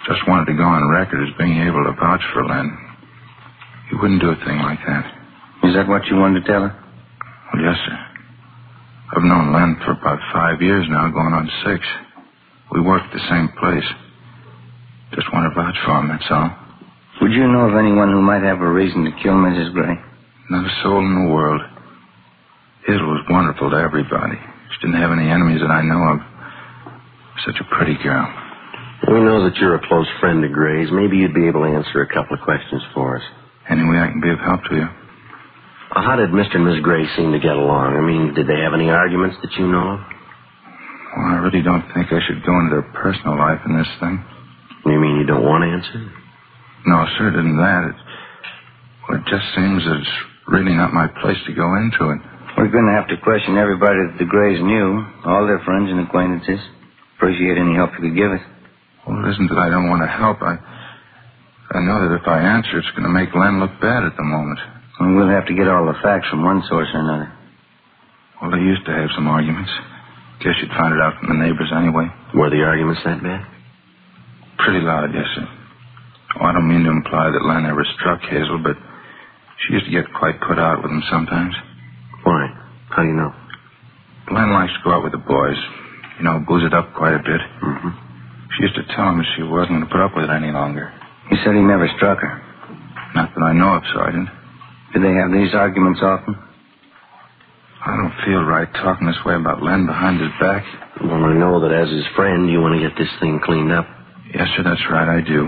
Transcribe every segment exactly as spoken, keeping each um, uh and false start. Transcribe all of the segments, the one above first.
Just wanted to go on record as being able to vouch for Len. He wouldn't do a thing like that. Is that what you wanted to tell her? Well, yes, sir. I've known Len for about five years now, going on six. We work at the same place. Just want to vouch for him, that's all. Would you know of anyone who might have a reason to kill Missus Gray? Not a soul in the world. Hazel was wonderful to everybody. She didn't have any enemies that I know of. Such a pretty girl. We know that you're a close friend of Gray's. Maybe you'd be able to answer a couple of questions for us. Any way I can be of help to you? Uh, how did Mister and Miss Gray seem to get along? I mean, did they have any arguments that you know of? Well, I really don't think I should go into their personal life in this thing. You mean you don't want to answer? No, sir, it isn't that. It, well, it just seems that it's really not my place to go into it. We're going to have to question everybody that the Grays knew, all their friends and acquaintances. Appreciate any help you could give us. Well, it isn't that I don't want to help. I, I know that if I answer, it's going to make Len look bad at the moment. And we'll have to get all the facts from one source or another. Well, they used to have some arguments. Guess you'd find it out from the neighbors anyway. Were the arguments that bad? Pretty loud, yes, sir. Oh, I don't mean to imply that Len ever struck Hazel, but she used to get quite put out with him sometimes. Why? How do you know? Len likes to go out with the boys. You know, booze it up quite a bit. Mm-hmm. She used to tell him that she wasn't going to put up with it any longer. He said he never struck her. Not that I know of, Sergeant. Do they have these arguments often? I don't feel right talking this way about Len behind his back. Well, I know that as his friend, you want to get this thing cleaned up. Yes, sir, that's right, I do.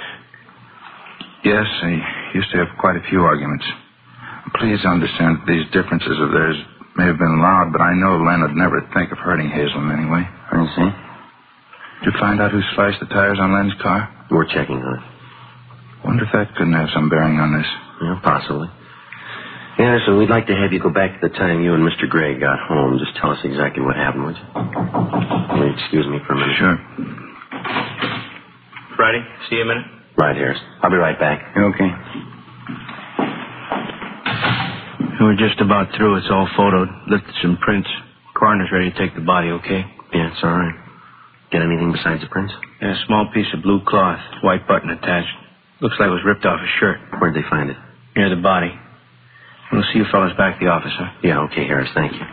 Yes, they used to have quite a few arguments. Please understand that these differences of theirs may have been loud, but I know Len would never think of hurting Hazel in any way. I see. Did you find out who slashed the tires on Len's car? We're checking on it. Wonder if that couldn't have some bearing on this. Yeah, possibly. Yeah, so we'd like to have you go back to the time you and Mister Gray got home. Just tell us exactly what happened, would you? Will you excuse me for a minute? Sure. Friday, see you a minute. Right, Harris. I'll be right back. Okay. We're just about through. It's all photoed. Lifted some prints. Coroner's ready to take the body, okay? Yeah, it's all right. Get anything besides the prints? Yeah, a small piece of blue cloth, white button attached. Looks like it was ripped off his shirt. Where'd they find it? Near the body. We'll see you fellas back at the office, huh? Yeah, okay, Harris, thank you.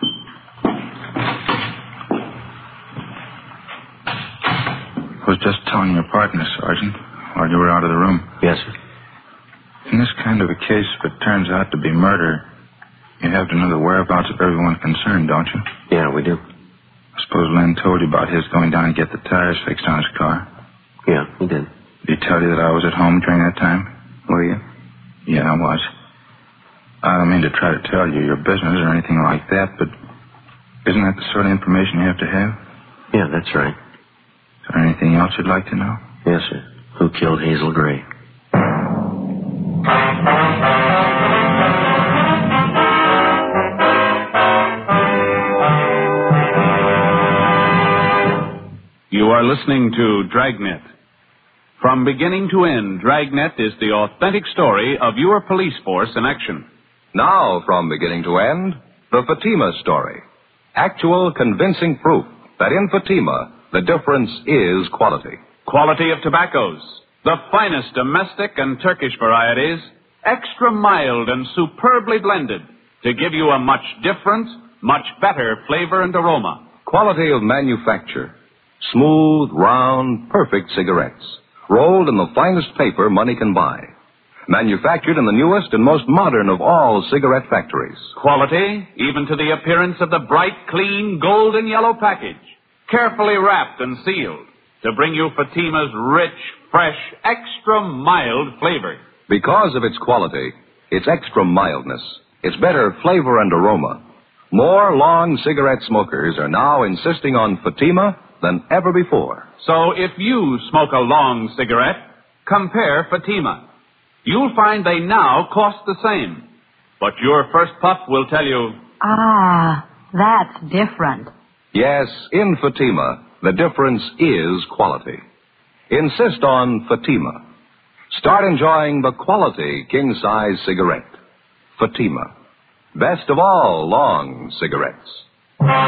I was just telling your partner, Sergeant, while you were out of the room. Yes, sir. In this kind of a case, if it turns out to be murder, you have to know the whereabouts of everyone concerned, don't you? Yeah, we do. I suppose Len told you about his going down to get the tires fixed on his car. Yeah, he did. Did he tell you that I was at home during that time? Were you? Yeah, I was. I don't mean to try to tell you your business or anything like that, but isn't that the sort of information you have to have? Yeah, that's right. Is there anything else you'd like to know? Yes, sir. Who killed Hazel Gray? You are listening to Dragnet. From beginning to end, Dragnet is the authentic story of your police force in action. Now, from beginning to end, the Fatima story. Actual, convincing proof that in Fatima, the difference is quality. Quality of tobaccos, the finest domestic and Turkish varieties, extra mild and superbly blended to give you a much different, much better flavor and aroma. Quality of manufacture. Smooth, round, perfect cigarettes, rolled in the finest paper money can buy. Manufactured in the newest and most modern of all cigarette factories. Quality, even to the appearance of the bright, clean, golden yellow package, carefully wrapped and sealed to bring you Fatima's rich, fresh, extra mild flavor. Because of its quality, its extra mildness, its better flavor and aroma, more long cigarette smokers are now insisting on Fatima than ever before. So if you smoke a long cigarette, compare Fatima. You'll find they now cost the same. But your first puff will tell you, ah, that's different. Yes, in Fatima, the difference is quality. Insist on Fatima. Start enjoying the quality king-size cigarette. Fatima. Best of all long cigarettes.